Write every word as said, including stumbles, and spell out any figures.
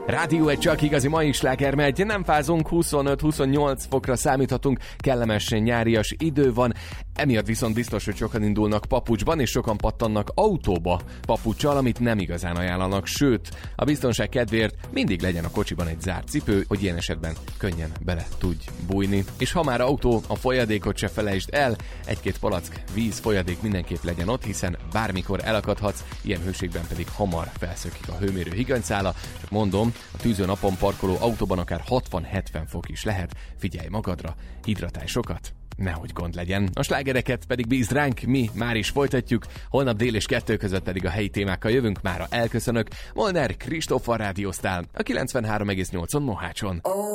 Rádió egy csak igazi mai sláger megy, nem fázunk, huszonöt-huszonnyolc fokra számíthatunk, kellemes nyárias idő van, emiatt viszont biztos, hogy sokan indulnak papucsban, és sokan pattannak autóba papuccsal, amit nem igazán ajánlanak, sőt, a biztonság kedvéért mindig legyen a kocsiban egy zárt cipő, hogy ilyen esetben könnyen bele tudj bújni. És ha már autó, a folyadékot se felejtsd el, egy-két palack víz folyadék mindenképp legyen ott, hiszen bármikor elakadhatsz, ilyen hőségben pedig hamar felszökik a hőmérő higanyszála, csak mondom, a tűző napon parkoló autóban akár hatvan-hetven fok is lehet, figyelj magadra, hidratálj sokat, nehogy gond legyen. A slágereket pedig bízd ránk, mi már is folytatjuk, holnap dél és kettő között pedig a helyi témákkal jövünk, mára elköszönök. Molnár Kristóffal rádióztál a kilencvenhárom egész nyolcon Mohácson.